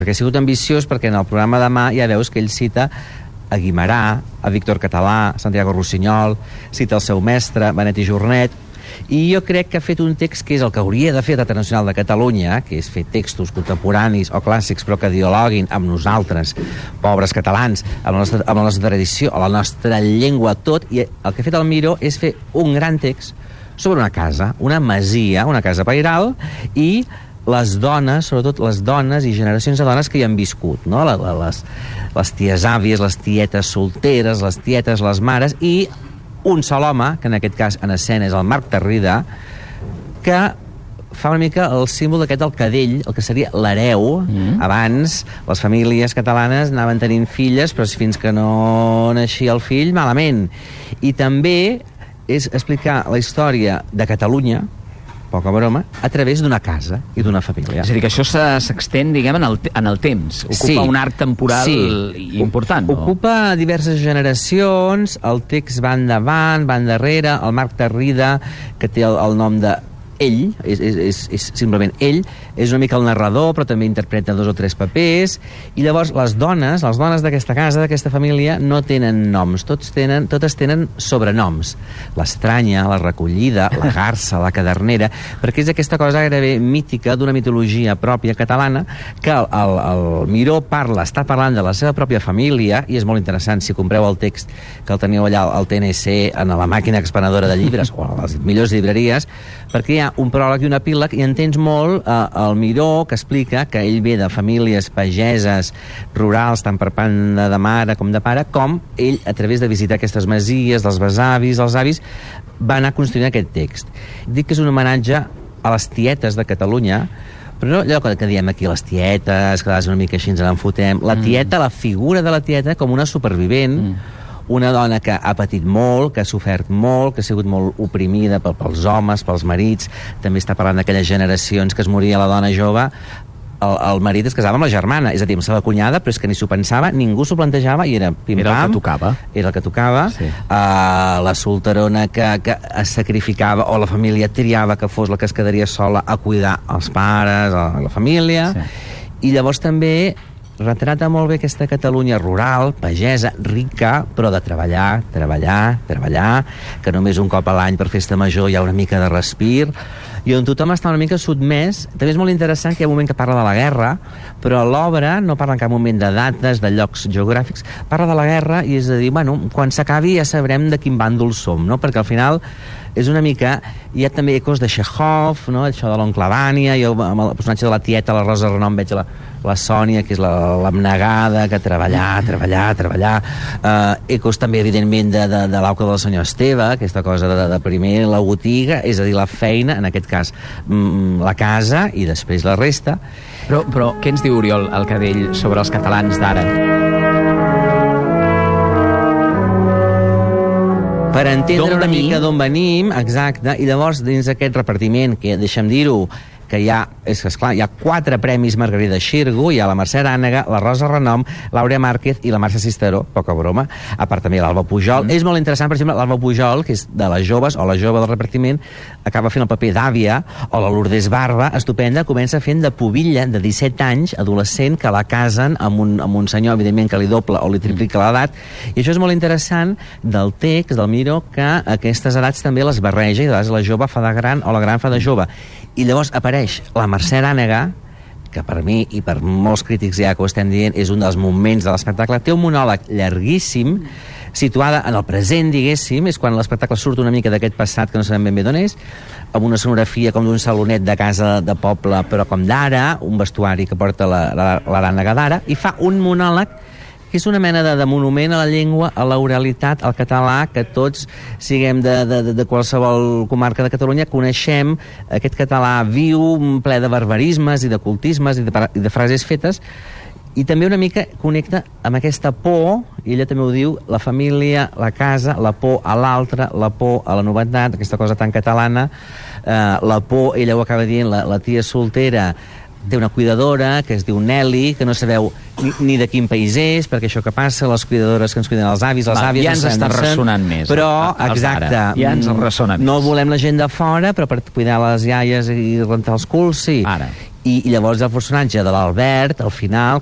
Perquè ha sigut ambiciós perquè en el programa demà ja veus que ell cita a Guimerà, a Víctor Català, Santiago Rossinyol, cita el seu mestre, Benet i Jornet, i jo crec que ha fet un text que és el que hauria de fer Teatre Nacional de Catalunya, que és fer textos contemporanis o clàssics però que dialoguin amb nosaltres, pobres catalans, amb la nostra tradició, amb la nostra llengua, tot, i el que ha fet el Miró és fer un gran text sobre una casa, una masia, una casa pairal, i les dones, sobretot les dones i generacions de dones que hi han viscut, no? Les ties àvies, les tietes solteres, les tietes, les mares, i un sol home, que en aquest cas en escena és el Marc Tarrida, que fa una mica el símbol d'aquest del cadell, el que seria l'hereu. Abans les famílies catalanes anaven tenint filles, però fins que no naixia el fill, malament. I també és explicar la història de Catalunya, poca broma, a través d'una casa i d'una família. És a dir, que això s'extén, diguem, en el temps. Ocupa un arc temporal important, no? Ocupa diverses generacions, el text va endavant, va endarrere, el Marc Tarrida, que té el nom de ell, és simplement ell, és una mica el narrador, però també interpreta 2 o 3 papers, i llavors les dones d'aquesta casa, d'aquesta família, no tenen noms, totes tenen sobrenoms. L'Estranya, la Recollida, la Garça, la Cadernera, perquè és aquesta cosa gairebé mítica d'una mitologia pròpia catalana, que el Miró està parlant de la seva pròpia família, i és molt interessant, si compreu el text que el teniu allà al TNC, en la màquina expenedora de llibres, o a les millors llibreries, perquè hi ha un pròleg i un epíleg, i entens molt el Miró, que explica que ell ve de famílies pageses, rurals, tant per part de mare com de pare, com ell, a través de visitar aquestes masies, dels besavis, els avis, va anar construint aquest text. Dic que és un homenatge a les tietes de Catalunya, però no allò que diem aquí, les tietes, que una mica així ens n'enfotem. La tieta, la figura de la tieta com una supervivent, una dona que ha patit molt, que ha sofert molt, que ha sigut molt oprimida pels homes, pels marits. També està parlant d'aquelles generacions que es moria la dona jove, el marit es casava amb la germana, és a dir, amb la seva cunyada, però és que ni s'ho pensava, ningú s'ho plantejava, i era pim-pam. Era el que tocava. Era el que tocava. Sí. La solterona que es sacrificava, o la família triava que fos la que es quedaria sola a cuidar els pares, a la família. Sí. I llavors també retrata molt bé aquesta Catalunya rural, pagesa, rica, però de treballar, que només un cop a l'any per festa major hi ha una mica de respir, i on tothom està una mica sotmès. També és molt interessant que hi ha un moment que parla de la guerra, però l'obra no parla en cap moment de dates, de llocs geogràfics, parla de la guerra, i és a dir, bueno, quan s'acabi ja sabrem de quin bàndol som, no? Perquè al final és una mica... Hi ha també ecos de Chekhov, no? Això de l'oncle Vània, jo amb el personatge de la tieta, la Rosa Renom, veig la Sònia, que és l'abnegada, que treballar. Ecos també, evidentment, de l'auca del senyor Esteve, aquesta cosa de primer la botiga, és a dir, la feina, en aquest cas la casa, i després la resta. Però què ens diu Oriol el Cadell sobre els catalans d'ara? Per entendre una mica d'on venim, exacte, i llavors dins aquest repartiment, que deixa'm dir-ho, que hi ha, és clar, hi ha 4 premis Margarida Xirgu, hi ha la Mercè Arànega, la Rosa Renom, l'Àurea Márquez i la Mercè Cisteró, poca broma, a part també l'Alba Pujol. És molt interessant, per exemple, l'Alba Pujol, que és de les joves, o la jove del repartiment, acaba fent el paper d'àvia, o la Lourdes Barba, estupenda, comença fent de pubilla de 17 anys, adolescent, que la casen amb un senyor, evidentment, que li doble o li triplica l'edat, i això és molt interessant del text, del Miró, que aquestes edats també les barreja, i de vegades la jove fa de gran o la gran fa de jove. I llavors apareix la Mercè Arànega, que per mi i per molts crítics ja que ho estem dient és un dels moments de l'espectacle. Té un monòleg llarguíssim, situada en el present, diguéssim, és quan l'espectacle surt una mica d'aquest passat que no sabem ben bé d'on és, amb una sonografia com d'un salonet de casa de poble, però com d'ara, un vestuari que porta l'Arànega d'ara, i fa un monòleg que és una mena de monument a la llengua, a l'oralitat, al català, que tots, siguem de qualsevol comarca de Catalunya, coneixem aquest català viu, ple de barbarismes i de cultismes i de frases fetes, i també una mica connecta amb aquesta por, i ella també ho diu, la família, la casa, la por a l'altre, la por a la novetat, aquesta cosa tan catalana, la por, ella ho acaba dient, la tia soltera, té una cuidadora que es diu Nelly, que no sabeu ni de quin país és, perquè això que passa, les cuidadores que ens cuiden els avis, les àvies... Ja ens està ressonant més. Però, exacte, ja ens ressona més. No volem la gent de fora, però per cuidar les iaies i rentar els culs, sí. Ara. i llavors el personatge de l'Albert, al final,